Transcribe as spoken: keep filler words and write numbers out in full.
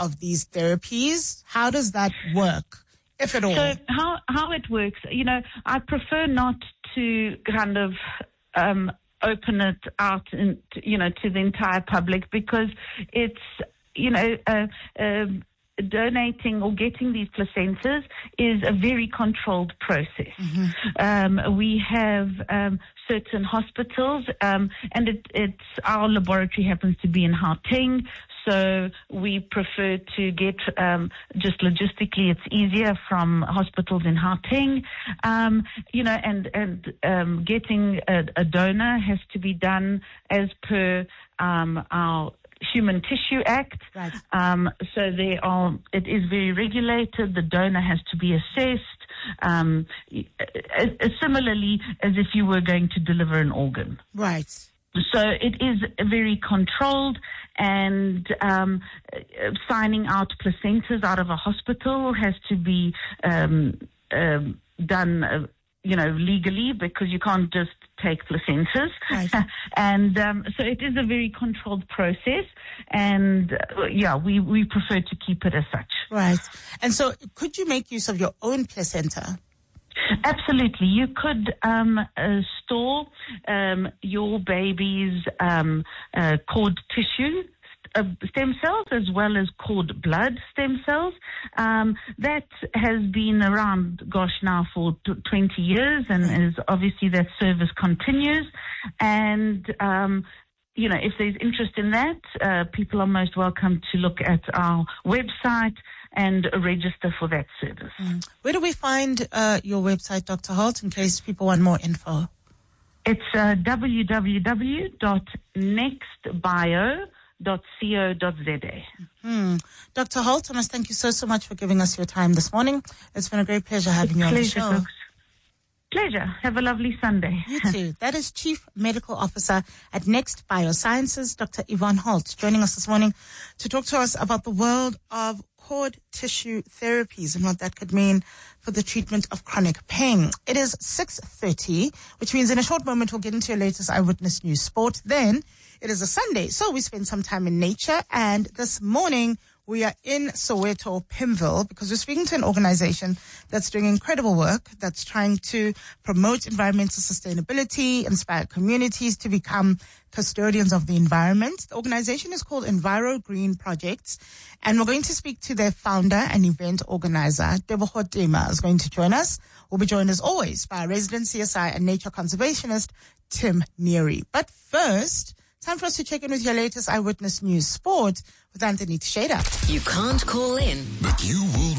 of these therapies? How does that work, if at all? So how, how it works, you know, I prefer not to kind of um, open it out, in, you know, to the entire public, because it's, you know, uh, uh, donating or getting these placentas is a very controlled process. Mm-hmm. Um, we have um, certain hospitals, um, and it, it's our laboratory happens to be in Gauteng, so we prefer to get um, just logistically, it's easier from hospitals in Gauteng, um, you know, and and um, getting a, a donor has to be done as per um, our Human Tissue Act. Right. Um, so there are, it is very regulated. The donor has to be assessed, um, uh, similarly as if you were going to deliver an organ. Right. So it is very controlled, and um, signing out placentas out of a hospital has to be um, um, done, uh, you know, legally, because you can't just take placentas. Right. And um, so it is a very controlled process, and uh, yeah, we, we prefer to keep it as such. Right. And so could you make use of your own placenta? Absolutely. You could um, uh, store um, your baby's um, uh, cord tissue Uh, stem cells as well as cord blood stem cells. Um, that has been around, gosh, now for t- twenty years, and is obviously that service continues. And, um, you know, if there's interest in that, uh, people are most welcome to look at our website and register for that service. Mm. Where do we find uh, your website, Doctor Holt, in case people want more info? It's uh, w w w dot next bio dot co dot z a. Hmm. Doctor Holt, I must thank you so, so much for giving us your time this morning. It's been a great pleasure having you on the show. Folks. Pleasure. Have a lovely Sunday. You too. That is Chief Medical Officer at Next Biosciences, Doctor Yvonne Holt, joining us this morning to talk to us about the world of cord tissue therapies and what that could mean for the treatment of chronic pain. It is six thirty, which means in a short moment we'll get into your latest Eyewitness News Sport. Then it is a Sunday, so we spend some time in nature, and this morning we are in Soweto, Pimville, because we're speaking to an organization that's doing incredible work, that's trying to promote environmental sustainability, inspire communities to become custodians of the environment. The organization is called Enviro Green Projects, and we're going to speak to their founder and event organizer, Tebogo Tema, is going to join us. We'll be joined as always by our resident C S I and nature conservationist, Tim Neary. But first, time for us to check in with your latest Eyewitness News Sport with Anthony Tsheda. You can't call in, but you will